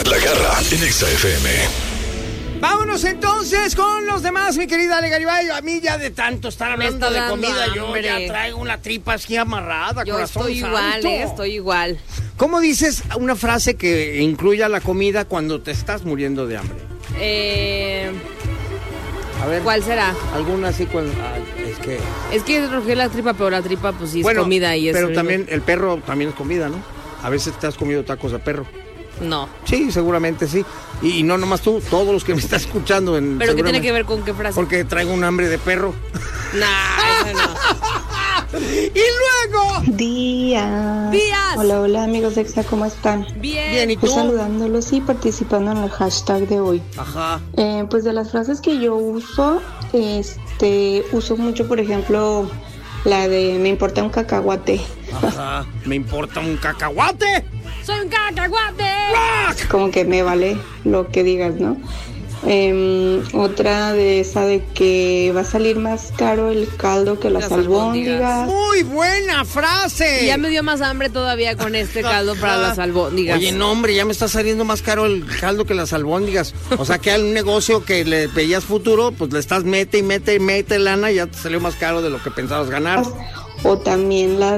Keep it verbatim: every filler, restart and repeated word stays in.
La Garra en Exa F M. Vámonos entonces con los demás, mi querida Ale Garibay. A mí ya de tanto estar hablando de comida, hambre. Yo ya traigo una tripa así amarrada, yo corazón estoy santo. igual, eh, estoy igual. ¿Cómo dices una frase que incluya la comida cuando te estás muriendo de hambre? Eh... A ver, ¿cuál será? Alguna así cuando... Ah, es que... Es que rugir la tripa, pero la tripa pues sí bueno, es comida y es... pero también el perro también es comida, ¿no? A veces te has comido tacos de perro. No. Sí, seguramente sí. Y, y no nomás tú, todos los que me están escuchando. En, ¿pero qué tiene que ver con qué frase? Porque traigo un hambre de perro. Nah, eso no. Y luego... Días. Días. Hola, hola amigos de Exa, ¿cómo están? Bien. Bien, ¿y tú? Pues saludándolos y participando en el hashtag de hoy. Ajá. Eh, pues de las frases que yo uso, este, uso mucho, por ejemplo, la de me importa un cacahuate. Ajá. Me importa un cacahuate. ¡Soy un cacahuate! ¡Rock! Como que me vale lo que digas, ¿no? Eh, otra de esa de que va a salir más caro el caldo que las, las albóndigas. ¡Muy buena frase! Y ya me dio más hambre todavía con este caldo para las albóndigas. Oye, no, hombre, ya me está saliendo más caro el caldo que las albóndigas. O sea, que al negocio que le veías futuro, pues le estás mete y mete y mete lana y ya te salió más caro de lo que pensabas ganar. O también la